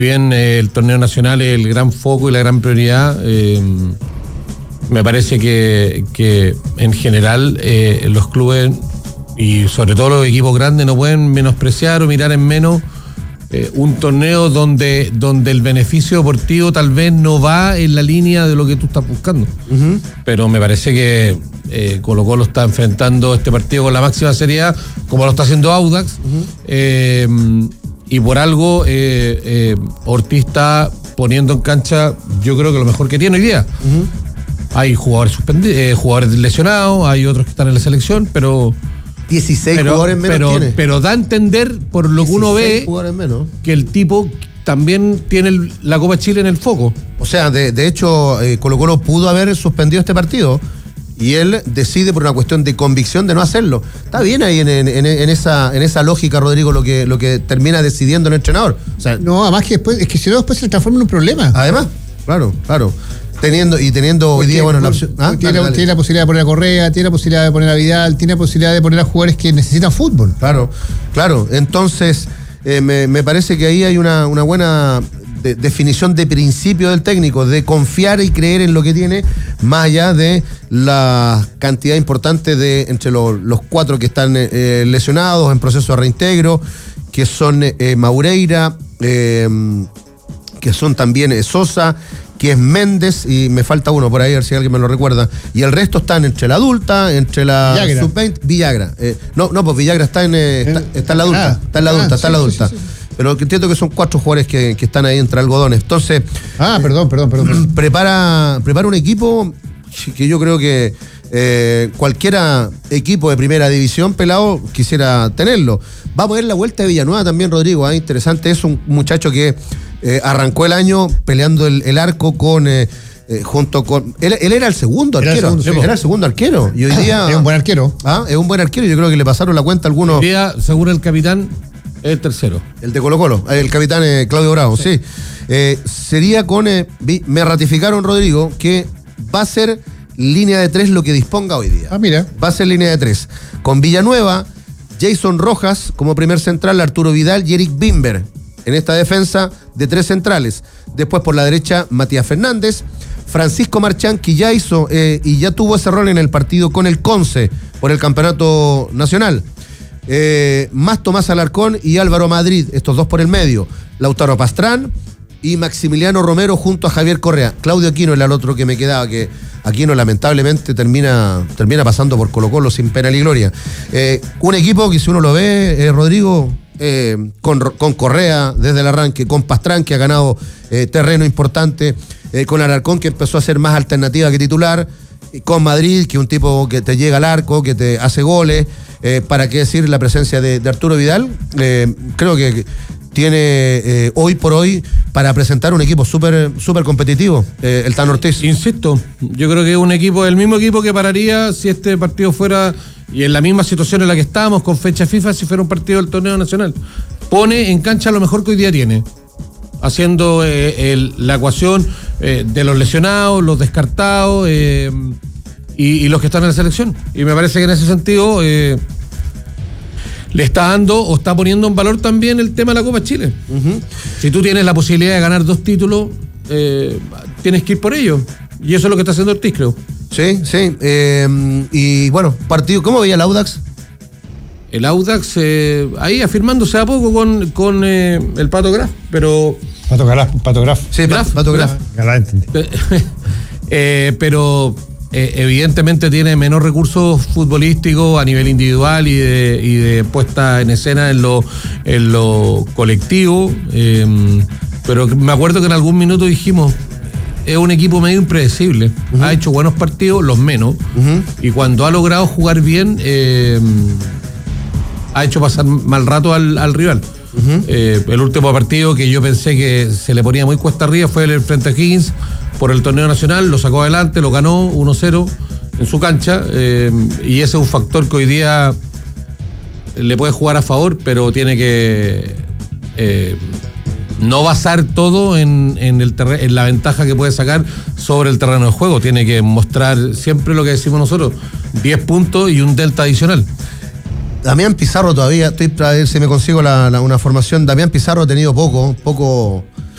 bien el torneo nacional es el gran foco y la gran prioridad, me parece que en general los clubes y sobre todo los equipos grandes no pueden menospreciar o mirar en menos un torneo donde el beneficio deportivo tal vez no va en la línea de lo que tú estás buscando. Pero me parece que Colo-Colo está enfrentando este partido con la máxima seriedad, como lo está haciendo Audax. Y por algo Ortiz está poniendo en cancha, yo creo que lo mejor que tiene hoy día. Hay jugadores suspendidos, jugadores lesionados, hay otros que están en la selección, pero 16 jugadores menos tiene. Pero da a entender, por lo que uno ve, que el tipo también tiene la Copa Chile en el foco. O sea, de hecho, Colo-Colo pudo haber suspendido este partido y él decide por una cuestión de convicción de no hacerlo. Está bien ahí en esa lógica, Rodrigo, lo que termina decidiendo el entrenador. O sea, no, además que después, es que si no después se transforma en un problema. Además, claro. Teniendo hoy día, bueno, la opción. Tiene la posibilidad de poner a Correa, tiene la posibilidad de poner a Vidal, tiene la posibilidad de poner a jugadores que necesitan fútbol. Claro. Entonces, me parece que ahí hay una buena definición de principio del técnico, de confiar y creer en lo que tiene, más allá de la cantidad importante de entre los 4 que están lesionados en proceso de reintegro, que son Maureira, que son también Sosa, que es Méndez, y me falta uno por ahí, a ver si alguien me lo recuerda. Y el resto están entre la adulta, entre la sub-20, Villagra. Pues Villagra está en la adulta. Está en la adulta. Sí. Pero entiendo que son 4 jugadores que están ahí entre algodones. Entonces. Perdón. Prepara un equipo que yo creo que cualquiera equipo de primera división, pelado, quisiera tenerlo. Va a poner la vuelta de Villanueva también, Rodrigo. Interesante, es un muchacho que arrancó el año peleando el arco con junto con él era el segundo arquero. Era el segundo arquero. Y hoy día es un buen arquero. Es un buen arquero. Yo creo que le pasaron la cuenta a algunos. Hoy día, según el capitán, es el tercero. El de Colo-Colo, el capitán Claudio Bravo, sí. Sería con me ratificaron, Rodrigo, que va a ser línea de 3 lo que disponga hoy día. Mira. Va a ser línea de 3. Con Villanueva, Jason Rojas como primer central, Arturo Vidal y Eric Bimber. En esta defensa de 3 centrales. Después por la derecha, Matías Fernández, Francisco Marchán, que ya hizo y ya tuvo ese rol en el partido con el Conce por el campeonato nacional. Más Tomás Alarcón y Álvaro Madrid, estos 2 por el medio. Lautaro Pastrán y Maximiliano Romero junto a Javier Correa. Claudio Aquino era el otro que me quedaba, que Aquino lamentablemente termina pasando por Colo-Colo sin pena ni gloria. Un equipo que si uno lo ve, Rodrigo, con Correa desde el arranque, con Pastrán que ha ganado terreno importante, con Alarcón que empezó a ser más alternativa que titular, con Madrid, que es un tipo que te llega al arco, que te hace goles, para qué decir la presencia de Arturo Vidal. Creo que tiene hoy por hoy para presentar un equipo súper competitivo, el Tano Ortiz. Insisto, yo creo que es un equipo, el mismo equipo que pararía si este partido fuera, y en la misma situación en la que estábamos con fecha FIFA, si fuera un partido del torneo nacional. Pone en cancha lo mejor que hoy día tiene, haciendo la ecuación de los lesionados, los descartados y los que están en la selección. Y me parece que en ese sentido le está dando o está poniendo en valor también el tema de la Copa Chile. Si tú tienes la posibilidad de ganar 2 títulos, tienes que ir por ello. Y eso es lo que está haciendo Ortiz, creo. Sí. Y bueno, partido, ¿cómo veía el Audax? El Audax ahí afirmándose a poco con el Pato Graf, pero... Pato Graf. Sí, Pato Graf. Pero evidentemente tiene menos recursos futbolísticos a nivel individual y de puesta en escena en lo colectivo. Pero me acuerdo que en algún minuto dijimos, es un equipo medio impredecible. Ha hecho buenos partidos, los menos. Y cuando ha logrado jugar bien, ha hecho pasar mal rato al rival. El último partido que yo pensé que se le ponía muy cuesta arriba fue el frente a Higgins por el torneo nacional, lo sacó adelante, lo ganó 1-0 en su cancha, y ese es un factor que hoy día le puede jugar a favor, pero tiene que no basar todo en la ventaja que puede sacar sobre el terreno de juego. Tiene que mostrar siempre lo que decimos nosotros, 10 puntos y un delta adicional. Damián Pizarro todavía, estoy para ver si me consigo una formación. Damián Pizarro ha tenido poco